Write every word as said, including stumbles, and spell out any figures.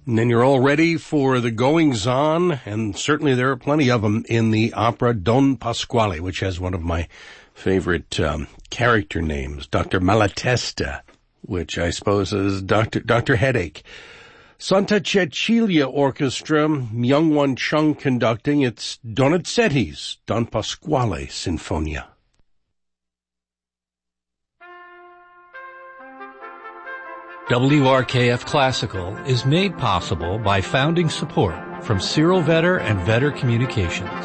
And then you're all ready for the goings-on, and certainly there are plenty of them in the opera Don Pasquale, which has one of my favorite um, character names, Doctor Malatesta, which I suppose is Doctor Doctor Headache. Santa Cecilia Orchestra, Myung Won Chung conducting. It's Donizetti's Don Pasquale Sinfonia. W R K F Classical is made possible by founding support from Cyril Vetter and Vetter Communications.